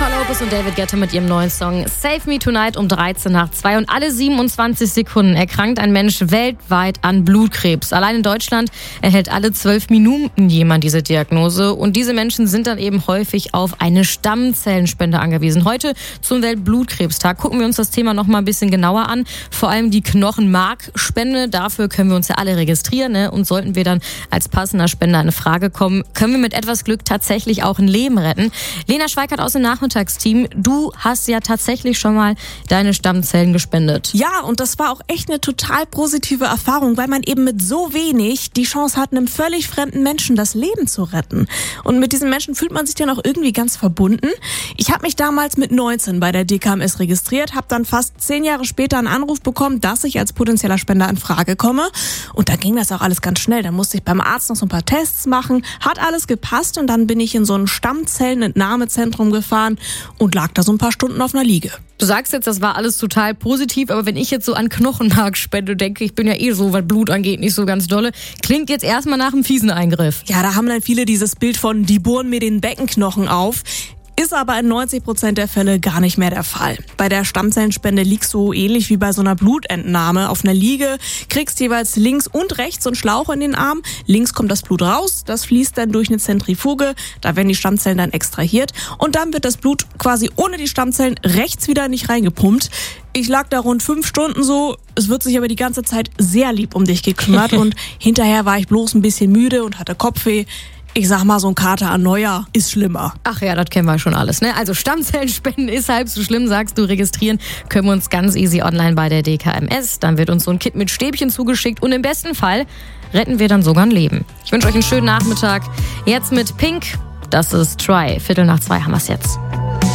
Jennifer Lopez und David Guetta mit ihrem neuen Song Save Me Tonight um 13:02. Und alle 27 Sekunden erkrankt ein Mensch weltweit an Blutkrebs. Allein in Deutschland erhält alle 12 Minuten jemand diese Diagnose. Und diese Menschen sind dann eben häufig auf eine Stammzellenspende angewiesen. Heute zum Weltblutkrebstag gucken wir uns das Thema noch mal ein bisschen genauer an. Vor allem die Knochenmarkspende. Dafür können wir uns ja alle registrieren, ne? Und sollten wir dann als passender Spender eine Frage kommen, können wir mit etwas Glück tatsächlich auch ein Leben retten. Lena Schweikert aus dem Nachmittagsteam, du hast ja tatsächlich schon mal deine Stammzellen gespendet. Ja, und das war auch echt eine total positive Erfahrung, weil man eben mit so wenig die Chance hat, einem völlig fremden Menschen das Leben zu retten. Und mit diesen Menschen fühlt man sich dann auch irgendwie ganz verbunden. Ich habe mich damals mit 19 bei der DKMS registriert, habe dann fast 10 Jahre später einen Anruf bekommen, dass ich als potenzieller Spender in Frage komme. Und da ging das auch alles ganz schnell. Da musste ich beim Arzt noch so ein paar Tests machen, hat alles gepasst und dann bin ich in so ein Stammzellenentnahmezentrum gefahren und lag da so ein paar Stunden auf einer Liege. Du sagst jetzt, das war alles total positiv, aber wenn ich jetzt so an Knochenmarkspende denke, ich bin ja so, was Blut angeht, nicht so ganz dolle, klingt jetzt erstmal nach einem fiesen Eingriff. Ja, da haben dann viele dieses Bild von, die bohren mir den Beckenknochen auf. Ist aber in 90% der Fälle gar nicht mehr der Fall. Bei der Stammzellenspende liegst du ähnlich wie bei so einer Blutentnahme auf einer Liege, kriegst jeweils links und rechts so einen Schlauch in den Arm. Links kommt das Blut raus, das fließt dann durch eine Zentrifuge, da werden die Stammzellen dann extrahiert und dann wird das Blut quasi ohne die Stammzellen rechts wieder nicht reingepumpt. Ich lag da rund 5 Stunden so, es wird sich aber die ganze Zeit sehr lieb um dich gekümmert und hinterher war ich bloß ein bisschen müde und hatte Kopfweh. Ich sag mal, so ein Kater an Neujahr ist schlimmer. Ach ja, das kennen wir schon alles, ne? Also Stammzellenspenden ist halb so schlimm, sagst du. Registrieren können wir uns ganz easy online bei der DKMS. Dann wird uns so ein Kit mit Stäbchen zugeschickt und im besten Fall retten wir dann sogar ein Leben. Ich wünsche euch einen schönen Nachmittag. Jetzt mit Pink, das ist Try. 1:15 haben wir es jetzt.